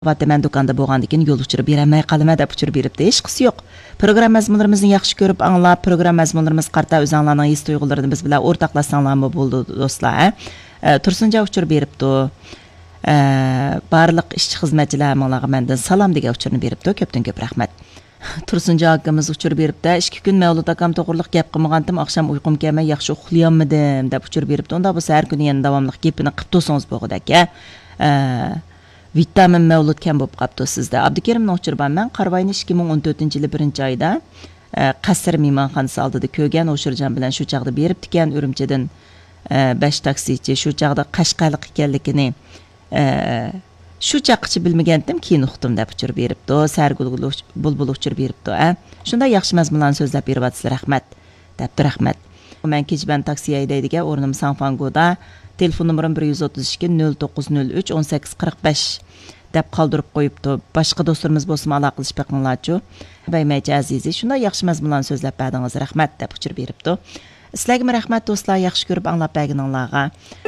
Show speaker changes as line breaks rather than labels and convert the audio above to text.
Mən dükkanda boğandıkən yol uçurub berəməy qalıma deb uçurub beribdi. Heç qısı yo'q. Proqram məzmunlarımızı yaxşı görüb anlab, proqram məzmunlarımız qarta öz anlarının his duyğularını biz bilan ortaqlaşsanlarmı bo'ldi do'stlar. Tursunca uçurub beribdi. Barlıq işçi xizmətçilər mənlərə məndən salam deyə uçurunu beribdi. Köpdən köp rəhmət. Tursunca haqqımız uçurub beribdi. 2 gün Mavlud aqam to'g'riliq gap qilmagandim. Axşam uyqum kelmay yaxshi uxlayolmadim deb uçurub beribdi. Onda bu səhər günü yana davamlıq gapini qilib tursangiz bo'g'idaka. Vitamin Mavlud kam bo'lib qapti sizda. Abdukerimni uçurban mən Qarvayni 2014-yili 1-oyda Qasr mehmonxonasi oldida ko'rgan o'shirjan bilan shu chaqda beribdi ekan Urumchidan 5 taksichi shu chaqda Qashqarlik ekanligini shu chaqchi bilmagandim keyin uqdim deb uçurib beribdi. Sargul bulbul uçurib beribdi. Shunda yaxshi mazmunlarni so'zlab beryapsiz. Rahmat. Debdi rahmat. Men kechban taksi haydaydigan o'rnim Sanfangoda telefon numaram 132 0903 1845 deb qoldirib qo'yibdi. Boshqa do'stlarimiz bo'lsa aloqalashib baqinglarchu. Baymaychi azizi, shunda yaxshi mazmunlarni so'zlab berdingiz. Rahmat deb uçurib beribdi. Sizlarga rahmat do'stlar, yaxshi ko'rib anglab berganinglarga.